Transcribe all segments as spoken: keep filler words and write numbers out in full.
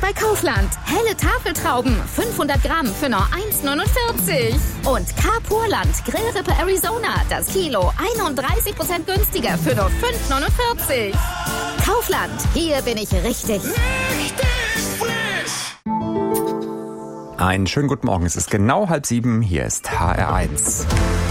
bei Kaufland. Helle Tafeltrauben, fünfhundert Gramm für nur eins neunundvierzig. Und Carpurland Grillrippe Arizona, das Kilo einunddreißig Prozent günstiger für nur fünf neunundvierzig. Kaufland, hier bin ich richtig. Richtig frisch! Einen schönen guten Morgen. Es ist genau halb sieben. Hier ist H R eins.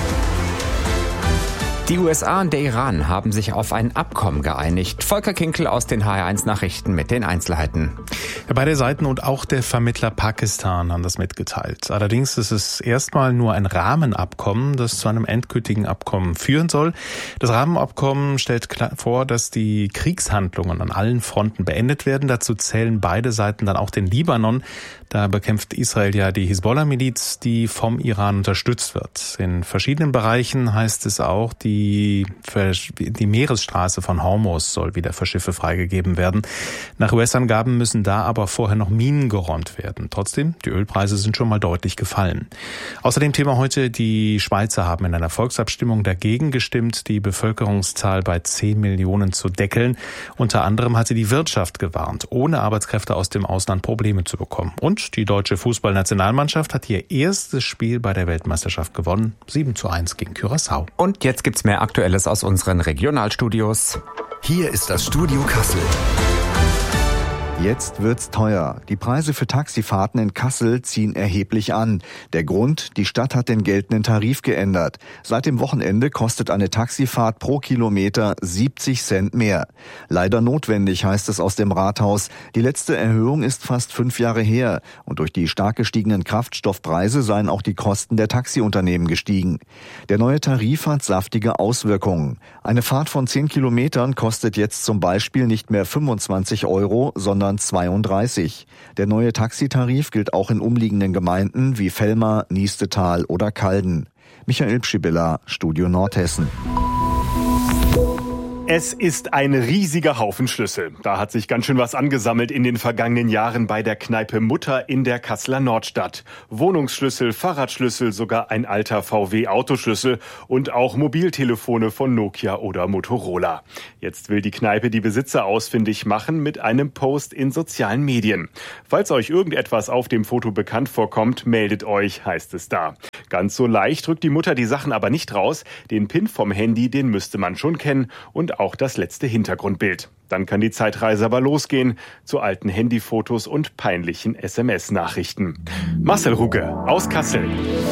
Die U S A und der Iran haben sich auf ein Abkommen geeinigt. Volker Kinkel aus den H R eins Nachrichten mit den Einzelheiten. Ja, beide Seiten und auch der Vermittler Pakistan haben das mitgeteilt. Allerdings ist es erstmal nur ein Rahmenabkommen, das zu einem endgültigen Abkommen führen soll. Das Rahmenabkommen stellt vor, dass die Kriegshandlungen an allen Fronten beendet werden. Dazu zählen beide Seiten dann auch den Libanon. Da bekämpft Israel ja die Hisbollah-Miliz, die vom Iran unterstützt wird. In verschiedenen Bereichen heißt es auch, die, die Meeresstraße von Hormuz soll wieder für Schiffe freigegeben werden. Nach U S-Angaben müssen da aber vorher noch Minen geräumt werden. Trotzdem, die Ölpreise sind schon mal deutlich gefallen. Außerdem Thema heute, die Schweizer haben in einer Volksabstimmung dagegen gestimmt, die Bevölkerungszahl bei zehn Millionen zu deckeln. Unter anderem hat sie die Wirtschaft gewarnt, ohne Arbeitskräfte aus dem Ausland Probleme zu bekommen. Und die deutsche Fußballnationalmannschaft hat ihr erstes Spiel bei der Weltmeisterschaft gewonnen. sieben zu eins gegen Curaçao. Und jetzt gibt's mehr Aktuelles aus unseren Regionalstudios. Hier ist das Studio Kassel. Jetzt wird's teuer. Die Preise für Taxifahrten in Kassel ziehen erheblich an. Der Grund, die Stadt hat den geltenden Tarif geändert. Seit dem Wochenende kostet eine Taxifahrt pro Kilometer siebzig Cent mehr. Leider notwendig, heißt es aus dem Rathaus. Die letzte Erhöhung ist fast fünf Jahre her. Und durch die stark gestiegenen Kraftstoffpreise seien auch die Kosten der Taxiunternehmen gestiegen. Der neue Tarif hat saftige Auswirkungen. Eine Fahrt von zehn Kilometern kostet jetzt zum Beispiel nicht mehr fünfundzwanzig Euro, sondern zweiunddreißig. Der neue Taxitarif gilt auch in umliegenden Gemeinden wie Vellmar, Niestetal oder Calden. Michael Pschibilla, Studio Nordhessen. Es ist ein riesiger Haufen Schlüssel. Da hat sich ganz schön was angesammelt in den vergangenen Jahren bei der Kneipe Mutter in der Kasseler Nordstadt. Wohnungsschlüssel, Fahrradschlüssel, sogar ein alter V W-Autoschlüssel und auch Mobiltelefone von Nokia oder Motorola. Jetzt will die Kneipe die Besitzer ausfindig machen mit einem Post in sozialen Medien. Falls euch irgendetwas auf dem Foto bekannt vorkommt, meldet euch, heißt es da. Ganz so leicht rückt die Mutter die Sachen aber nicht raus. Den PIN vom Handy, den müsste man schon kennen und auch das letzte Hintergrundbild. Dann kann die Zeitreise aber losgehen zu alten Handyfotos und peinlichen S M S-Nachrichten. Marcel Rugge aus Kassel.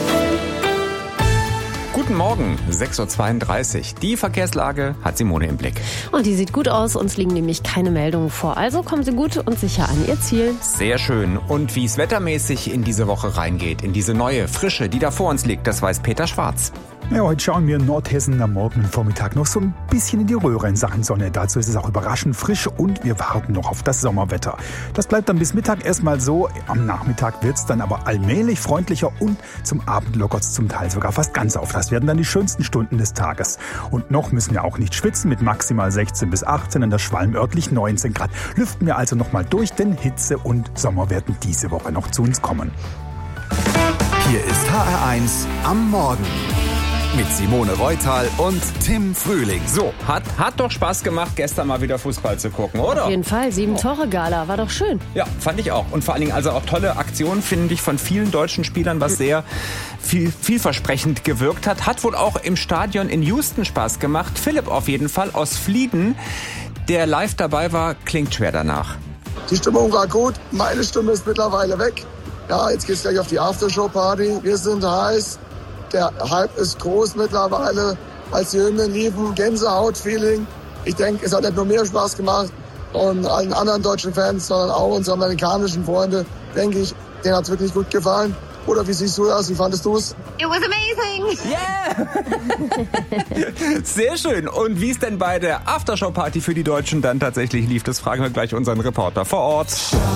Guten Morgen, sechs Uhr zweiunddreißig. Die Verkehrslage hat Simone im Blick. Und die sieht gut aus, uns liegen nämlich keine Meldungen vor. Also kommen Sie gut und sicher an Ihr Ziel. Sehr schön. Und wie es wettermäßig in diese Woche reingeht, in diese neue, frische, die da vor uns liegt, das weiß Peter Schwarz. Ja, heute schauen wir in Nordhessen am Morgen und Vormittag noch so ein bisschen in die Röhre in Sachen Sonne. Dazu ist es auch überraschend frisch und wir warten noch auf das Sommerwetter. Das bleibt dann bis Mittag erstmal so. Am Nachmittag wird es dann aber allmählich freundlicher und zum Abend lockert es zum Teil sogar fast ganz auf. Das werden dann die schönsten Stunden des Tages. Und noch müssen wir auch nicht schwitzen mit maximal sechzehn bis achtzehn, in der Schwalm örtlich neunzehn Grad. Lüften wir also noch mal durch, denn Hitze und Sommer werden diese Woche noch zu uns kommen. Hier ist H R eins am Morgen. Mit Simone Reutal und Tim Frühling. So, hat, hat doch Spaß gemacht, gestern mal wieder Fußball zu gucken, oder? Auf jeden Fall, sieben Tore Gala, war doch schön. Ja, fand ich auch. Und vor allen Dingen also auch tolle Aktionen, finde ich, von vielen deutschen Spielern, was sehr viel, vielversprechend gewirkt hat. Hat wohl auch im Stadion in Houston Spaß gemacht. Philipp auf jeden Fall aus Flieden, der live dabei war, klingt schwer danach. Die Stimmung war gut, meine Stimme ist mittlerweile weg. Ja, jetzt geht's gleich auf die Aftershow-Party. Wir sind heiß. Der Hype ist groß mittlerweile. Als die Hymnen liefen, Gänsehaut-Feeling. Ich denke, es hat nicht nur mir Spaß gemacht und allen anderen deutschen Fans, sondern auch unsere amerikanischen Freunde, denke ich, denen hat es wirklich gut gefallen. Oder wie siehst du das? Wie fandest du es? It was amazing! Yeah! Sehr schön. Und wie es denn bei der Aftershow-Party für die Deutschen dann tatsächlich lief, das fragen wir gleich unseren Reporter vor Ort.